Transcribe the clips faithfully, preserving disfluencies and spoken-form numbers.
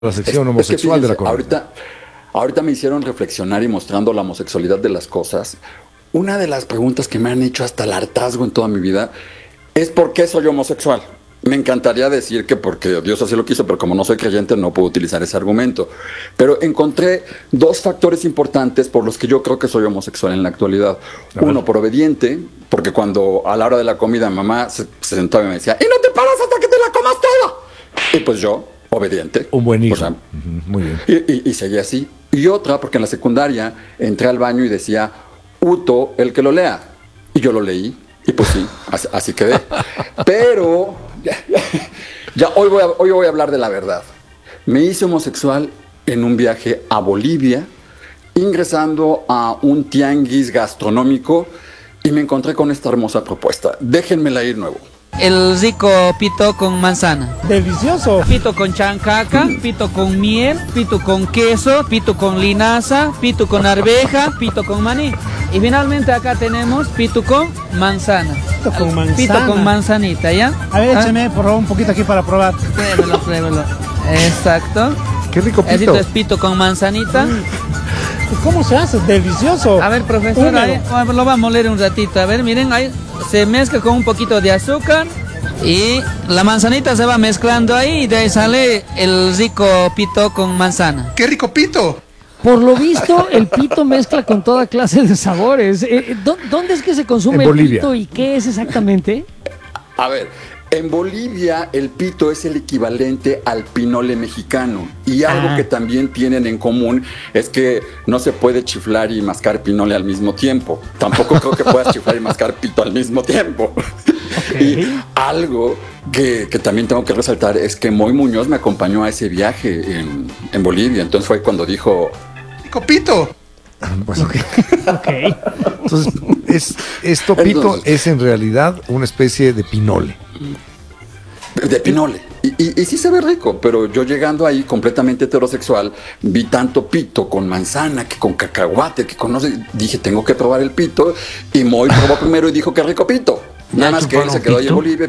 La sección es, homosexual es que fíjense, de la columna. Ahorita, ahorita me hicieron reflexionar y mostrando la homosexualidad de las cosas. Una de las preguntas que me han hecho hasta el hartazgo en toda mi vida es ¿por qué soy homosexual? Me encantaría decir que porque Dios así lo quiso, pero como no soy creyente no puedo utilizar ese argumento. Pero encontré dos factores importantes por los que yo creo que soy homosexual en la actualidad. Uno, por obediente, porque cuando a la hora de la comida mamá se, se sentaba y me decía, y no te paras hasta que te la comas toda. Y pues yo, obediente. Un buen hijo. O sea, uh-huh, muy bien. Y, y, y seguía así. Y otra, porque en la secundaria entré al baño y decía, Uto, el que lo lea. Y yo lo leí. Y pues sí, así, así quedé. Pero ya, ya, ya hoy, voy a, hoy voy a hablar de la verdad. Me hice homosexual en un viaje a Bolivia, ingresando a un tianguis gastronómico y me encontré con esta hermosa propuesta. Déjenmela ir nuevo. El rico pito con manzana. Delicioso. Pito con chancaca, pito con miel, pito con queso, pito con linaza, pito con arveja, pito con maní. Y finalmente acá tenemos pito con manzana. Pito con manzana. Pito con manzanita, ¿ya? A ver, ¿Ah? écheme por favor un poquito aquí para probar. Pruébelo, pruébelo. Exacto. Qué rico pito. Esto es pito con manzanita. ¿Cómo se hace? Delicioso. A ver, profesor, ahí, lo va a moler un ratito. A ver, miren, ahí se mezcla con un poquito de azúcar y la manzanita se va mezclando ahí y de ahí sale el rico pito con manzana. ¡Qué rico pito! Por lo visto, el pito mezcla con toda clase de sabores. Eh, ¿Dónde es que se consume el pito y qué es exactamente? A ver, en Bolivia el pito es el equivalente al pinole mexicano y algo Ah. que también tienen en común es que no se puede chiflar y mascar pinole al mismo tiempo. Tampoco creo que puedas chiflar y mascar pito al mismo tiempo. Okay. Y algo que, que también tengo que resaltar es que Moy Muñoz me acompañó a ese viaje en, en Bolivia. Entonces fue cuando dijo... ¡Rico pito! Pues, Ok. entonces, es, esto pito Entonces- es en realidad una especie de pinole. De pinole. Y, y, y sí se ve rico, pero yo llegando ahí completamente heterosexual, vi tanto pito con manzana, que con cacahuate, que con no sé, dije, tengo que probar el pito, y Moy probó primero y dijo que rico pito. Nada ¿Ya más que él chuparon se quedó ahí en pito? Bolivia.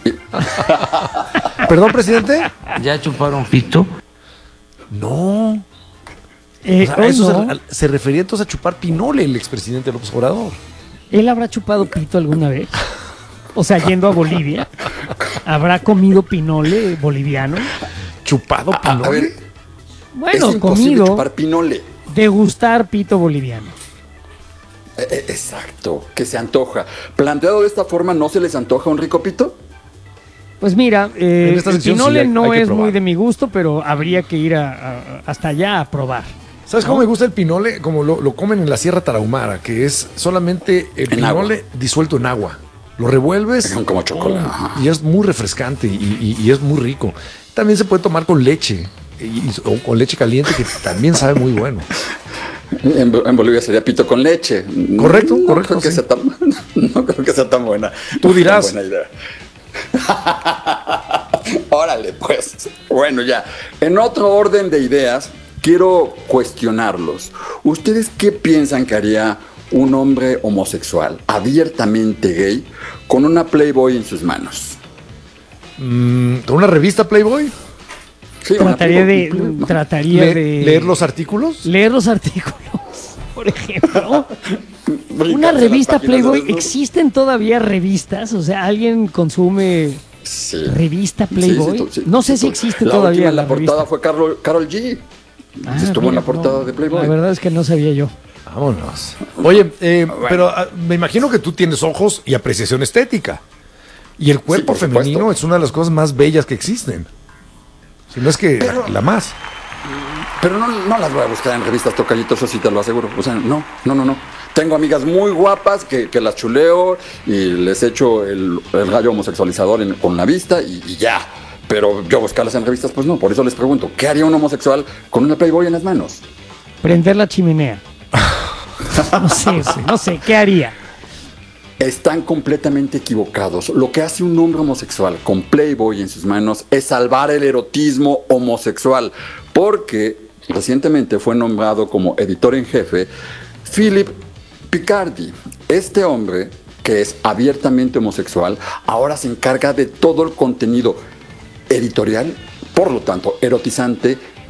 y- ¿Perdón, presidente? ¿Ya chuparon pito? No. Eh, O sea, a hoy eso no. se, se refería entonces a chupar pinole el expresidente López Obrador. ¿Él habrá chupado pito alguna vez? O sea, yendo a Bolivia, ¿habrá comido pinole boliviano? ¿Chupado A, pinole? a ver, es Bueno, imposible comido, chupar pinole. degustar pito boliviano. Eh, eh, Exacto, que se antoja. Planteado de esta forma, ¿no se les antoja un rico pito? Pues mira, eh, En esta el sección sí pinole hay- no hay que es muy probar. de mi gusto, pero habría que ir a- a- hasta allá a probar. ¿Sabes cómo me gusta el pinole? Como lo, lo comen en la Sierra Tarahumara, que es solamente el En pinole agua. disuelto en agua. Lo revuelves Como chocolate. Ajá. y es muy refrescante y, y- y es muy rico. También se puede tomar con leche y- y- o con leche caliente, que también sabe muy bueno. En, en Bolivia sería pito con leche. Correcto, no correcto, Creo que sí. sea tan, no creo que sea tan buena. Tú dirás. Tan buena idea. Órale, pues. Bueno, ya. En otro orden de ideas, quiero cuestionarlos. ¿Ustedes qué piensan que haría un hombre homosexual, abiertamente gay, con una Playboy en sus manos? Mm, ¿Con una revista Playboy? Sí, una Trataría de, Playboy. trataría Le- de ¿Leer los artículos? leer los artículos, por ejemplo. Brincarse Una las revista páginas de Playboy, los- ¿existen todavía revistas? O sea, ¿alguien consume Sí. revista Sí, Playboy? sí, tú- sí, no sé sí, si tú- existe la todavía última en la la portada revista. fue Carol, Carol G. Ah, Estuvo en la mira, portada no, de Playboy. La verdad es que no sabía yo. Vámonos. Oye, eh, pero ah, me imagino que tú tienes ojos y apreciación estética. Y el cuerpo por supuesto. femenino es una de las cosas más bellas que existen. Si no es que la, la más. Pero no, no las voy a buscar en revistas tocallitos, eso sí te lo aseguro. O sea, no, no, no, no. Tengo amigas muy guapas que, que las chuleo y les echo el, el rayo homosexualizador en- con la vista y, y ya. Pero yo buscarlas en revistas, pues no. Por eso les pregunto, ¿qué haría un homosexual con una Playboy en las manos? Prender la chimenea. No sé, no sé, ¿qué haría? Están completamente equivocados. Lo que hace un hombre homosexual con Playboy en sus manos es salvar el erotismo homosexual, porque recientemente fue nombrado como editor en jefe Philip Picardi. Este hombre, que es abiertamente homosexual, ahora se encarga de todo el contenido editorial, por lo tanto, erotizante